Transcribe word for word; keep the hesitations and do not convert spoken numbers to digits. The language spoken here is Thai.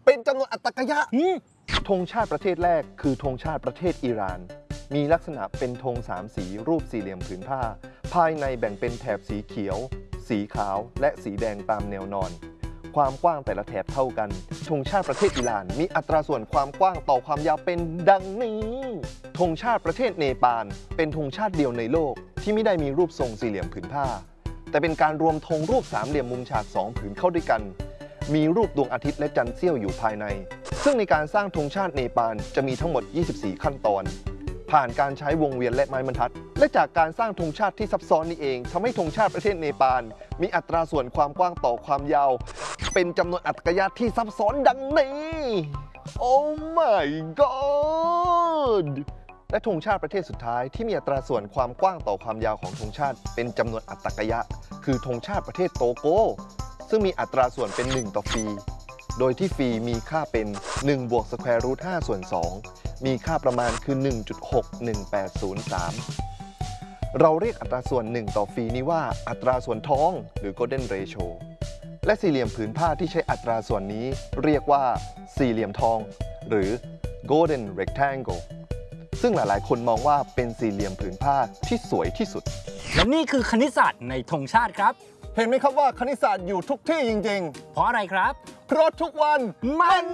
เป็นจำนวนอัตกยะธงชาติประเทศแรกคือธงชาติประเทศอิหร่านมีลักษณะเป็นธงสามสีรูปสี่เหลี่ยมผืนผ้าภายในแบ่งเป็นแถบสีเขียวสีขาวและสีแดงตามแนวนอนความกว้างแต่ละแถบเท่ากันธงชาติประเทศอิหร่านมีอัตราส่วนความกว้างต่อความยาวเป็นดังนี้ธงชาติประเทศเนปาลเป็นธงชาติเดียวในโลกที่ไม่ได้มีรูปทรงสี่เหลี่ยมผืนผ้าแต่เป็นการรวมธงรูปสามเหลี่ยมมุมฉากสองผืนเข้าด้วยกันมีรูปดวงอาทิตย์และจันทร์เสี้ยวอยู่ภายในซึ่งในการสร้างธงชาติเนปาลจะมีทั้งหมดยี่สิบสี่ขั้นตอนผ่านการใช้วงเวียนและไม้บรรทัดและจากการสร้างธงชาติที่ซับซ้อนนี้เองทำให้ธงชาติประเทศเนปาลมีอัตราส่วนความกว้างต่อความยาวเป็นจำนวนอัตกยะที่ซับซ้อนดังนี้โอ้ my god และธงชาติประเทศสุดท้ายที่มีอัตราส่วนความกว้างต่อความยาวของธงชาติเป็นจำนวนอัตกยะคือธงชาติประเทศโตโกซึ่งมีอัตราส่วนเป็นหนึ่งต่อฟีโดยที่ฟีมีค่าเป็นหนึ่งบวกสแควร์รูทห้าส่วนสองมีค่าประมาณคือ หนึ่งจุดหกหนึ่งแปดศูนย์สาม เราเรียกอัตราส่วนหนึ่งต่อฟีนี้ว่าอัตราส่วนทองหรือ golden ratio และสี่เหลี่ยมผืนผ้าที่ใช้อัตราส่วนนี้เรียกว่าสี่เหลี่ยมทองหรือ golden rectangle ซึ่งหลายๆคนมองว่าเป็นสี่เหลี่ยมผืนผ้าที่สวยที่สุดและนี่คือคณิตศาสตร์ในธงชาติครับเห็นไหมครับว่าคณิตศาสตร์อยู่ทุกที่จริงๆเพราะอะไรครับเพราะทุกวันมัน